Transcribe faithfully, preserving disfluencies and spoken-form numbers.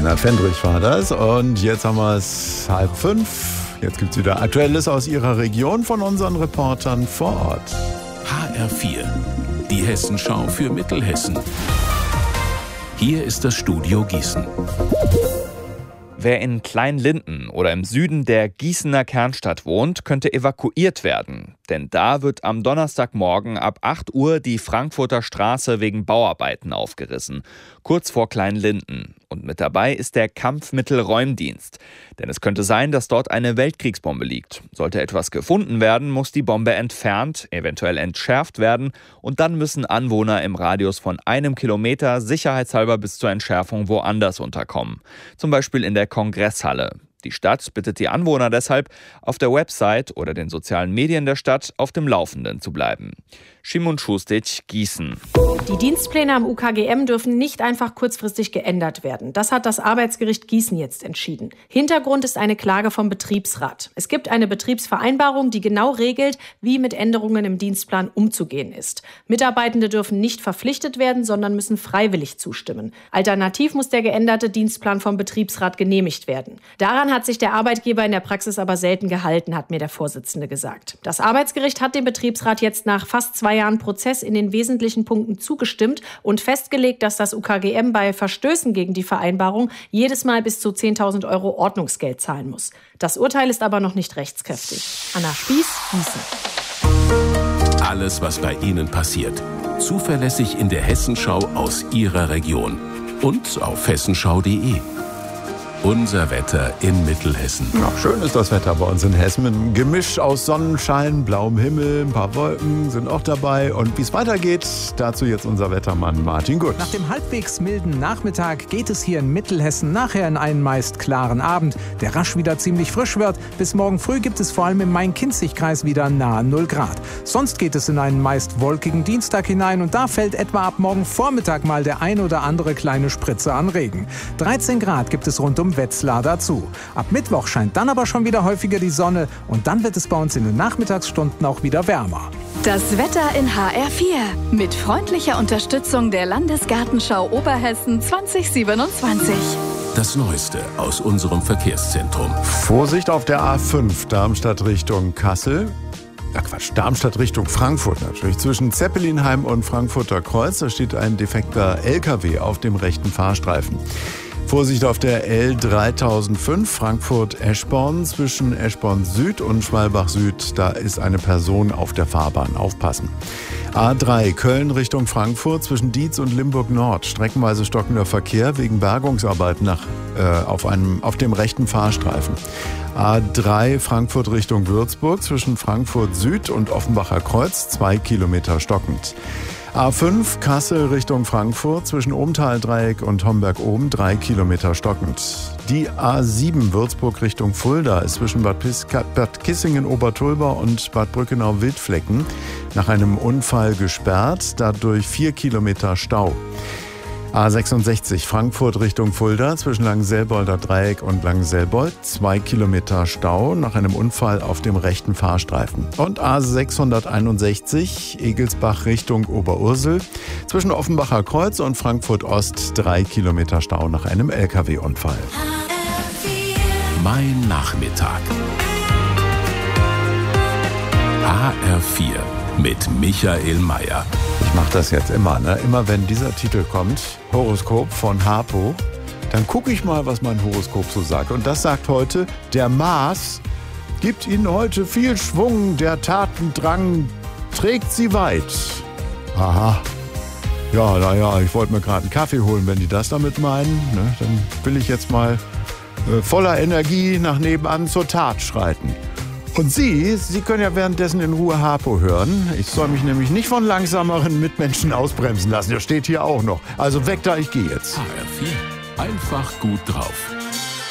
Reinhard Fendrich war das. Und jetzt haben wir es halb fünf. Jetzt gibt es wieder Aktuelles aus Ihrer Region von unseren Reportern vor Ort. H R vier, die Hessenschau für Mittelhessen. Hier ist das Studio Gießen. Wer in Kleinlinden oder im Süden der Gießener Kernstadt wohnt, könnte evakuiert werden. Denn da wird am Donnerstagmorgen ab acht Uhr die Frankfurter Straße wegen Bauarbeiten aufgerissen. Kurz vor Kleinlinden. Und mit dabei ist der Kampfmittelräumdienst. Denn es könnte sein, dass dort eine Weltkriegsbombe liegt. Sollte etwas gefunden werden, muss die Bombe entfernt, eventuell entschärft werden. Und dann müssen Anwohner im Radius von einem Kilometer sicherheitshalber bis zur Entschärfung woanders unterkommen. Zum Beispiel in der Kongresshalle. Die Stadt bittet die Anwohner deshalb, auf der Website oder den sozialen Medien der Stadt auf dem Laufenden zu bleiben. Szymon Schustic, Gießen. Die Dienstpläne am U K G M dürfen nicht einfach kurzfristig geändert werden. Das hat das Arbeitsgericht Gießen jetzt entschieden. Hintergrund ist eine Klage vom Betriebsrat. Es gibt eine Betriebsvereinbarung, die genau regelt, wie mit Änderungen im Dienstplan umzugehen ist. Mitarbeitende dürfen nicht verpflichtet werden, sondern müssen freiwillig zustimmen. Alternativ muss der geänderte Dienstplan vom Betriebsrat genehmigt werden. Daran hat sich der Arbeitgeber in der Praxis aber selten gehalten, hat mir der Vorsitzende gesagt. Das Arbeitsgericht hat dem Betriebsrat jetzt nach fast zwei Jahren Prozess in den wesentlichen Punkten zugestimmt und festgelegt, dass das U K G M bei Verstößen gegen die Vereinbarung jedes Mal bis zu zehntausend Euro Ordnungsgeld zahlen muss. Das Urteil ist aber noch nicht rechtskräftig. Anna Spieß, Gießen. Alles, was bei Ihnen passiert. Zuverlässig in der Hessenschau aus Ihrer Region. Und auf hessenschau punkt de. Unser Wetter in Mittelhessen. Ja, schön ist das Wetter bei uns in Hessen. Mit einem Gemisch aus Sonnenschein, blauem Himmel, ein paar Wolken sind auch dabei. Und wie es weitergeht, dazu jetzt unser Wettermann Martin Gut. Nach dem halbwegs milden Nachmittag geht es hier in Mittelhessen nachher in einen meist klaren Abend, der rasch wieder ziemlich frisch wird. Bis morgen früh gibt es vor allem im Main-Kinzig-Kreis wieder nahe null Grad. Sonst geht es in einen meist wolkigen Dienstag hinein und da fällt etwa ab morgen Vormittag mal der ein oder andere kleine Spritze an Regen. dreizehn Grad gibt es rund um Wetzlar dazu. Ab Mittwoch scheint dann aber schon wieder häufiger die Sonne und dann wird es bei uns in den Nachmittagsstunden auch wieder wärmer. Das Wetter in H R vier mit freundlicher Unterstützung der Landesgartenschau Oberhessen zwanzig siebenundzwanzig. Das Neueste aus unserem Verkehrszentrum. Vorsicht auf der A fünf, Darmstadt Richtung Kassel. Ja Quatsch, Darmstadt Richtung Frankfurt natürlich. Zwischen Zeppelinheim und Frankfurter Kreuz, da steht ein defekter L K W auf dem rechten Fahrstreifen. Vorsicht auf der L dreitausendfünf Frankfurt-Eschborn zwischen Eschborn Süd und Schwalbach Süd. Da ist eine Person auf der Fahrbahn. Aufpassen. A drei Köln Richtung Frankfurt zwischen Dietz und Limburg Nord. Streckenweise stockender Verkehr wegen Bergungsarbeiten nach, äh, auf, einem, auf dem rechten Fahrstreifen. A drei Frankfurt Richtung Würzburg zwischen Frankfurt Süd und Offenbacher Kreuz. Zwei Kilometer stockend. A fünf Kassel Richtung Frankfurt zwischen Ohmtal-Dreieck und Homberg-Oben drei Kilometer stockend. Die A sieben Würzburg Richtung Fulda ist zwischen Bad, Piska, Bad Kissingen-Obertulber und Bad Brückenau-Wildflecken nach einem Unfall gesperrt, dadurch vier Kilometer Stau. A sechsundsechzig Frankfurt Richtung Fulda zwischen Langenselbolder Dreieck und Langenselbold zwei Kilometer Stau nach einem Unfall auf dem rechten Fahrstreifen. Und A sechshunderteinundsechzig Egelsbach Richtung Oberursel zwischen Offenbacher Kreuz und Frankfurt Ost drei Kilometer Stau nach einem L K W-Unfall. Mein Nachmittag. H R vier mit Michael Mayer. Ich mache das jetzt immer, ne? Immer wenn dieser Titel kommt, Horoskop von Harpo, dann gucke ich mal, was mein Horoskop so sagt. Und das sagt heute, der Mars gibt Ihnen heute viel Schwung, der Tatendrang trägt Sie weit. Aha. Ja, naja, ich wollte mir gerade einen Kaffee holen, wenn die das damit meinen. Ne? Dann will ich jetzt mal äh, voller Energie nach nebenan zur Tat schreiten. Und Sie, Sie können ja währenddessen in Ruhe Harpo hören. Ich soll mich nämlich nicht von langsameren Mitmenschen ausbremsen lassen. Das steht hier auch noch. Also weg da, ich gehe jetzt. H R vier. Einfach gut drauf.